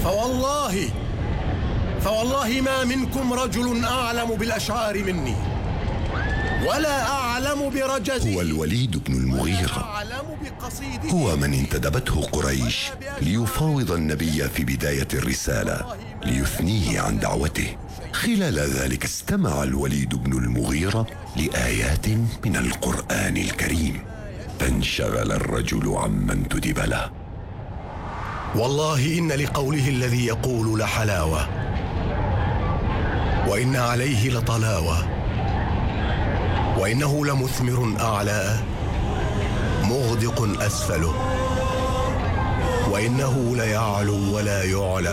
فوالله ما منكم رجل أعلم بالأشعار مني ولا أعلم برجزه. هو الوليد بن المغيرة، هو من انتدبته قريش ليفاوض النبي في بداية الرسالة ليثنيه عن دعوته. خلال ذلك استمع الوليد بن المغيرة لآيات من القرآن الكريم، فانشغل الرجل عما انتدب له. والله إن لقوله الذي يقول لحلاوة، وإن عليه لطلاوة، وإنه لمثمر أعلى مغدق أسفله، وإنه ليعلو ولا يعلى.